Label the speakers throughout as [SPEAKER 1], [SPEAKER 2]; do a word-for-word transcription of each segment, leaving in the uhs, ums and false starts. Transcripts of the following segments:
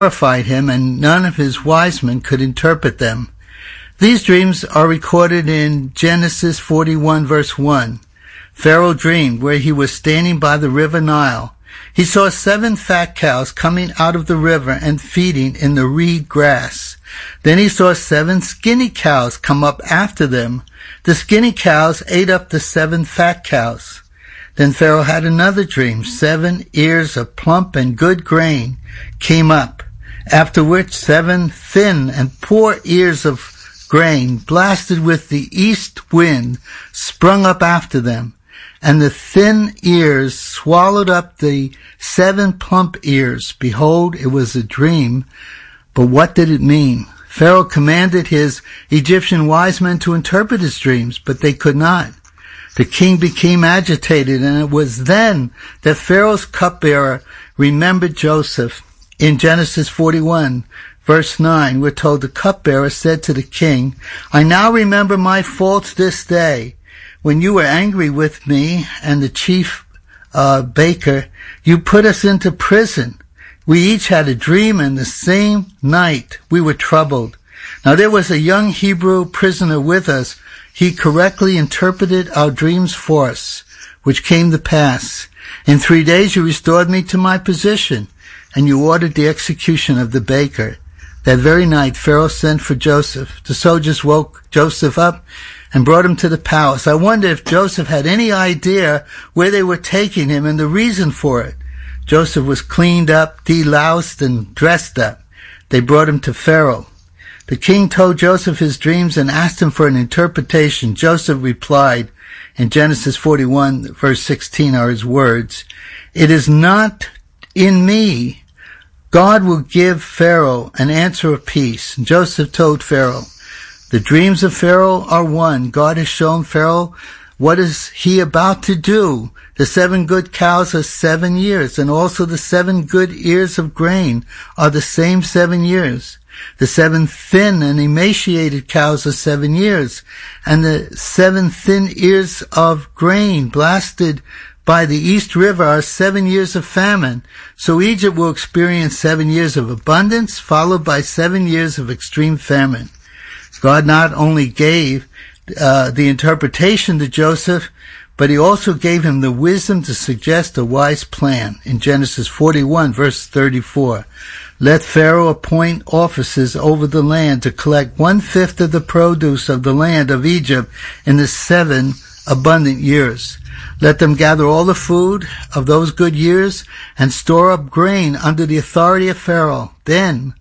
[SPEAKER 1] horrified him, and none of his wise men could interpret them. These dreams are recorded in Genesis forty-one, verse one. Pharaoh dreamed where he was standing by the river Nile. He saw seven fat cows coming out of the river and feeding in the reed grass. Then he saw seven skinny cows come up after them. The skinny cows ate up the seven fat cows. Then Pharaoh had another dream. Seven ears of plump and good grain came up, after which seven thin and poor ears of grain, blasted with the east wind, sprung up after them. And the thin ears swallowed up the seven plump ears. Behold, it was a dream. But what did it mean? Pharaoh commanded his Egyptian wise men to interpret his dreams, but they could not. The king became agitated, and it was then that Pharaoh's cupbearer remembered Joseph. In Genesis forty-one, verse nine, we're told the cupbearer said to the king, I now remember my faults this day. When you were angry with me and the chief uh, baker, you put us into prison. We each had a dream, and the same night we were troubled. Now there was a young Hebrew prisoner with us. He correctly interpreted our dreams for us, which came to pass. In three days you restored me to my position, and you ordered the execution of the baker. That very night Pharaoh sent for Joseph. The soldiers woke Joseph up and brought him to the palace. I wonder if Joseph had any idea where they were taking him and the reason for it. Joseph was cleaned up, deloused, and dressed up. They brought him to Pharaoh. The king told Joseph his dreams and asked him for an interpretation. Joseph replied, in Genesis forty-one, verse sixteen are his words, It is not in me. God will give Pharaoh an answer of peace. And Joseph told Pharaoh, The dreams of Pharaoh are one. God has shown Pharaoh what is he about to do. The seven good cows are seven years, and also the seven good ears of grain are the same seven years. The seven thin and emaciated cows are seven years, and the seven thin ears of grain blasted by the East River are seven years of famine. So Egypt will experience seven years of abundance, followed by seven years of extreme famine. God not only gave uh, the interpretation to Joseph, but he also gave him the wisdom to suggest a wise plan. In Genesis forty-one, verse thirty-four, Let Pharaoh appoint officers over the land to collect one-fifth of the produce of the land of Egypt in the seven abundant years. Let them gather all the food of those good years and store up grain under the authority of Pharaoh. Then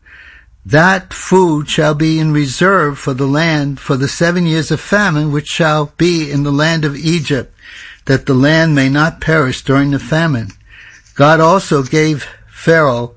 [SPEAKER 1] that food shall be in reserve for the land for the seven years of famine which shall be in the land of Egypt, that the land may not perish during the famine. God also gave Pharaoh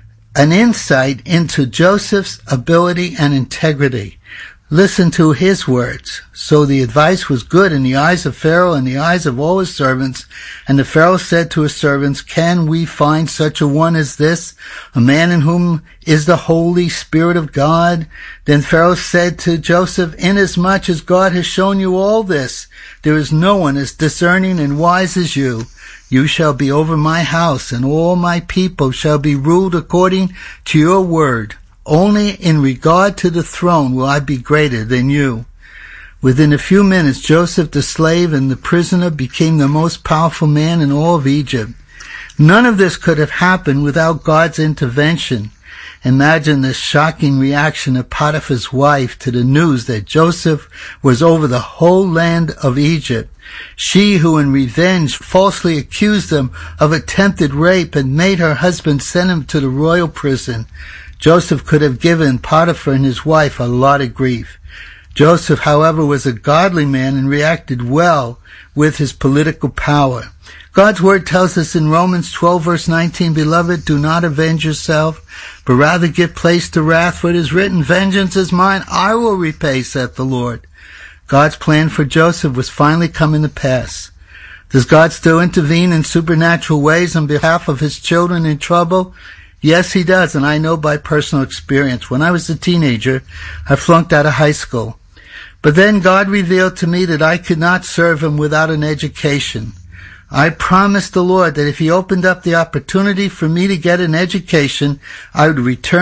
[SPEAKER 1] an insight into Joseph's ability and integrity. Listen to his words. So the advice was good in the eyes of Pharaoh and the eyes of all his servants. And the Pharaoh said to his servants, Can we find such a one as this, a man in whom is the Holy Spirit of God? Then Pharaoh said to Joseph, Inasmuch as God has shown you all this, there is no one as discerning and wise as you. You shall be over my house, and all my people shall be ruled according to your word. Only in regard to the throne will I be greater than you. Within a few minutes, Joseph the slave and the prisoner became the most powerful man in all of Egypt. None of this could have happened without God's intervention. Imagine the shocking reaction of Potiphar's wife to the news that Joseph was over the whole land of Egypt. She who in revenge falsely accused them of attempted rape and made her husband send him to the royal prison. Joseph could have given Potiphar and his wife a lot of grief. Joseph, however, was a godly man and reacted well with his political power. God's word tells us in Romans twelve, verse nineteen, Beloved, do not avenge yourself, but rather give place to wrath, for it is written, Vengeance is mine, I will repay, saith the Lord. God's plan for Joseph was finally coming to pass. Does God still intervene in supernatural ways on behalf of his children in trouble? Yes, he does, and I know by personal experience. When I was a teenager, I flunked out of high school. But then God revealed to me that I could not serve him without an education. I promised the Lord that if he opened up the opportunity for me to get an education, I would return